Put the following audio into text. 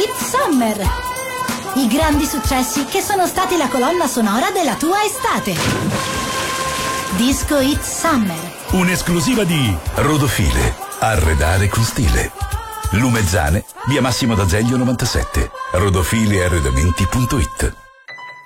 Hit Summer. I grandi successi che sono stati la colonna sonora della tua estate. Disco Hit Summer. Un'esclusiva di Rodofile. Arredare con stile. Lumezzane, via Massimo d'Azeglio 97. Rodofiliarredamenti.it.